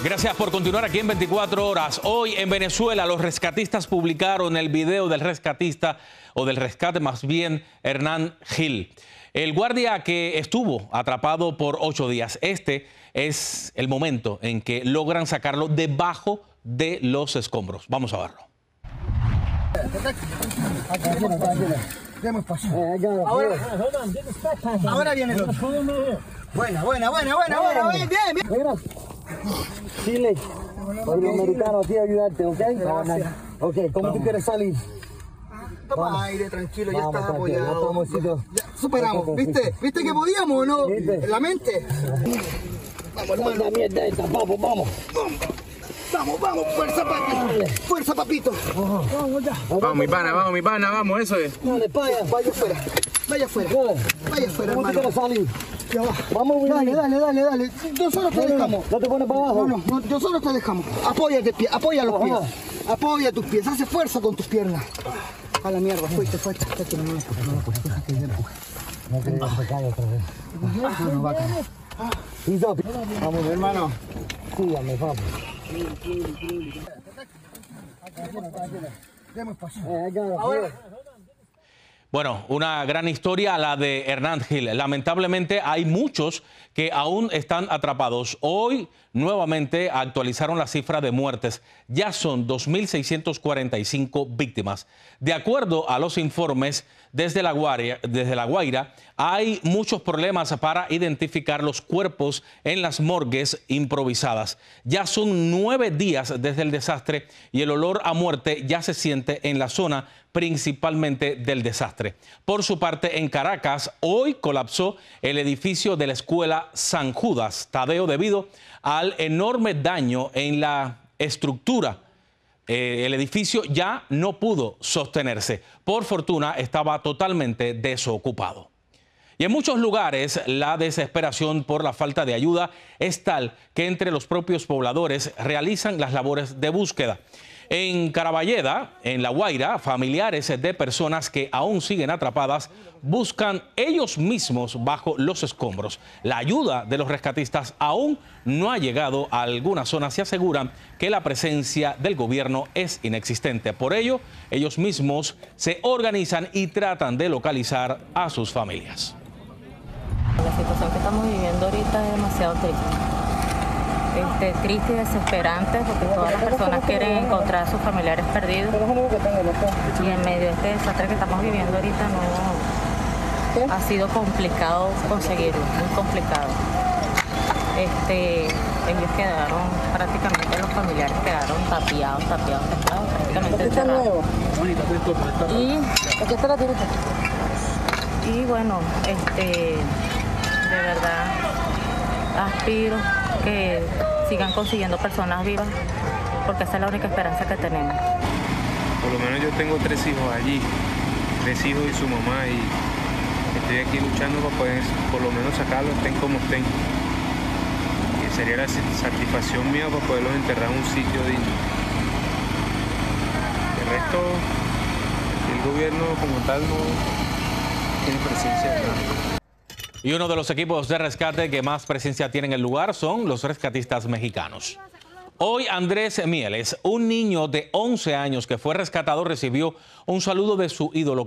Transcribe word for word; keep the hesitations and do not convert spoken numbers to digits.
Gracias por continuar aquí en veinticuatro horas. Hoy en Venezuela los rescatistas publicaron el video del rescatista, o del rescate más bien, Hernán Gil. El guardia que estuvo atrapado por ocho días. Este es el momento en que logran sacarlo debajo de los escombros. Vamos a verlo. Ahora, ahora viene el otro. Buena, buena, buena, buena, buena, bien, bien, bien. Chile, el americano aquí a ayudarte, ¿ok? Gracias. Ok, ¿cómo tú quieres salir? Toma aire, tranquilo, ya Vamos, estás tranquilo, apoyado. ya estamos, Ya, superamos, ¿viste? ¿Viste que podíamos o no? ¿Viste? En la mente. Vamos, hermano. La mierda esta, papo, vamos. Vamos, vamos, fuerza, papito. Fuerza, papito. Vamos ya. Vamos, mi pana, vamos, mi pana, vamos, eso es. Dale, paya. Vaya afuera, vaya afuera, vaya afuera, ¿Cómo tú hermano. quieres salir? Ya va. Vamos, Willy. Dale, dale, dale, dale. Nosotros te dejamos. ¿No te pones para abajo? No, no, no, nosotros te dejamos. Apóyate, pie, apoya los pies. Ajá. Apoya tus pies, hace fuerza con tus piernas. A la mierda, fuiste, fuiste. fuiste, no me empujes, no me empujes, déjate de empujar. No te me caigas otra vez. No, no va a caer. Listo. Vamos, mi hermano. Síganme, papo. Ahora. Bueno, una gran historia la de Hernán Gil. Lamentablemente hay muchos que aún están atrapados. Hoy nuevamente actualizaron la cifra de muertes. Ya son dos mil seiscientas cuarenta y cinco víctimas. De acuerdo a los informes desde La Guaira, desde La Guaira, hay muchos problemas para identificar los cuerpos en las morgues improvisadas. Ya son nueve días desde el desastre y el olor a muerte ya se siente en la zona principalmente del desastre. Por su parte, en Caracas, hoy colapsó el edificio de la escuela San Judas Tadeo debido al enorme daño en la estructura. Eh, el edificio ya no pudo sostenerse. Por fortuna, estaba totalmente desocupado. Y en muchos lugares la desesperación por la falta de ayuda es tal que entre los propios pobladores realizan las labores de búsqueda. En Caraballeda, en La Guaira, familiares de personas que aún siguen atrapadas buscan ellos mismos bajo los escombros. La ayuda de los rescatistas aún no ha llegado a algunas zonas y aseguran que la presencia del gobierno es inexistente. Por ello, ellos mismos se organizan y tratan de localizar a sus familias. La situación que estamos viviendo ahorita es demasiado triste. Este, triste y desesperante porque todas las personas quieren encontrar a sus familiares perdidos y en medio de este desastre que estamos viviendo ahorita no ha sido complicado conseguirlo, muy complicado. Este, ellos quedaron prácticamente, los familiares quedaron tapiados, tapiados, tapiados, prácticamente encerrados. Y, y bueno, este, de verdad aspiro que sigan consiguiendo personas vivas, porque esa es la única esperanza que tenemos. Por lo menos yo tengo tres hijos allí, tres hijos y su mamá, y estoy aquí luchando para poder por lo menos sacarlos, estén como estén. Y sería la satisfacción mía para poderlos enterrar en un sitio digno. El resto, el gobierno como tal no tiene presencia de nada. Y uno de los equipos de rescate que más presencia tiene en el lugar son los rescatistas mexicanos. Hoy Andrés Mieles, un niño de once años que fue rescatado, recibió un saludo de su ídolo.